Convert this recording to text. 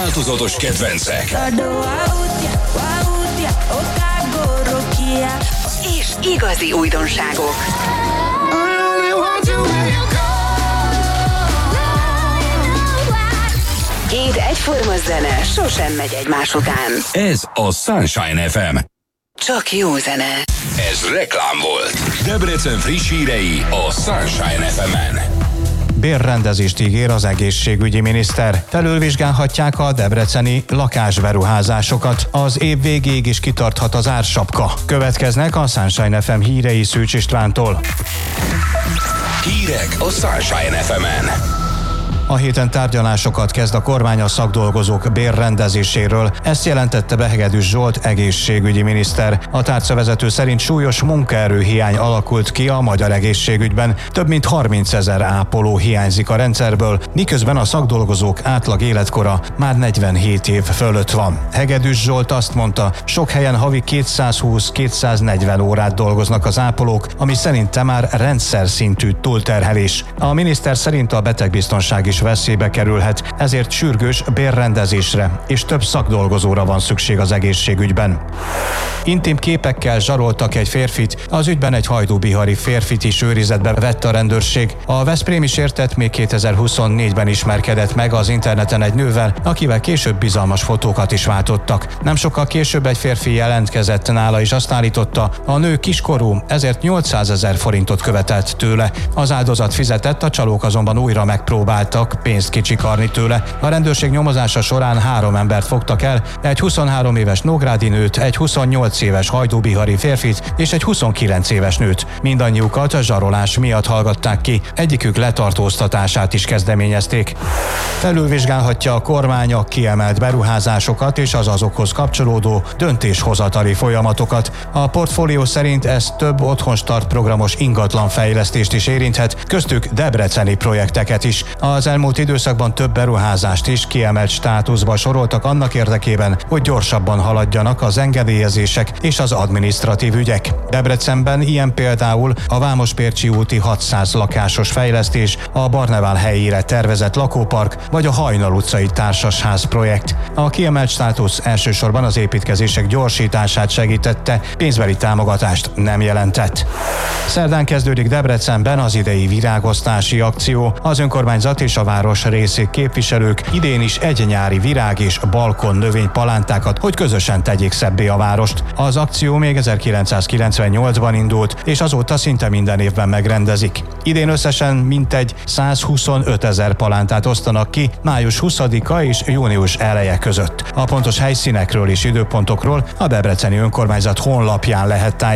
változatos kedvencek. És igazi újdonságok. Két egyforma zene sosem megy egymás után. Ez a Sunshine FM. Csak jó zene. Ez reklám volt. Debrecen friss hírei a Sunshine FM-en. Bérrendezést ígér az egészségügyi miniszter. Felülvizsgálhatják a debreceni lakásberuházásokat. Az év végéig is kitarthat az ársapka. Következnek a Sunshine FM hírei Szűcs Istvántól. Hírek a Sunshine FM-en. A héten tárgyalásokat kezd a kormány a szakdolgozók bérrendezéséről. Ezt jelentette be Hegedűs Zsolt egészségügyi miniszter. A tárcavezető szerint súlyos munkaerőhiány alakult ki a magyar egészségügyben. Több mint 30 000 ápoló hiányzik a rendszerből, miközben a szakdolgozók átlag életkora már 47 év fölött van. Hegedűs Zsolt azt mondta, sok helyen havi 220-240 órát dolgoznak az ápolók, ami szerinte már rendszer szintű túlterhelés. A miniszter szerint a betegbiztonság is veszélybe kerülhet, ezért sürgős bérrendezésre és több szakdolgozóra van szükség az egészségügyben. Intim képekkel zsaroltak egy férfit, az ügyben egy hajdúbihari férfit is őrizetbe vette a rendőrség. A veszprémi sértett még 2024-ben ismerkedett meg az interneten egy nővel, akivel később bizalmas fotókat is váltottak. Nem sokkal később egy férfi jelentkezett nála és azt állította, a nő kiskorú, ezért 800 000 forintot követelt tőle. Az áldozat fizetett, a csalók azonban újra megpróbáltak pénzt kicsikarni tőle. A rendőrség nyomozása során 3 embert fogtak el, egy 23 éves nógrádi nőt, egy 28 éves hajdúbihari férfit és egy 29 éves nőt. Mindannyiukat a zsarolás miatt hallgatták ki, egyikük letartóztatását is kezdeményezték. Felülvizsgálhatja a kormány a kiemelt beruházásokat és az azokhoz kapcsolódó döntéshozatali folyamatokat. A portfólió szerint ez több otthonstart programos ingatlanfejlesztést is érinthet, köztük debreceni projekteket is. Az elmúlt időszakban több beruházást is kiemelt státuszba soroltak annak érdekében, hogy gyorsabban haladjanak az engedélyezések és az adminisztratív ügyek. Debrecenben ilyen például a Vámospércsi úti 600 lakásos fejlesztés, a Barnevál helyére tervezett lakópark vagy a Hajnal utcai társasház projekt. A kiemelt státusz elsősorban az építkezések gyorsítását segítette, pénzbeli támogatást nem jelentett. Szerdán kezdődik Debrecenben az idei virágosztási akció. Az önkormányzat és a város részi képviselők idén is egy nyári virág és balkon növénypalántákat, hogy közösen tegyék szebbé a várost. Az akció még 1998-ban indult, és azóta szinte minden évben megrendezik. Idén összesen mintegy 125 000 palántát osztanak ki május 20-a és június eleje között. A pontos helyszínekről és időpontokról a debreceni önkormányzat honlapján lehet tájékozódni.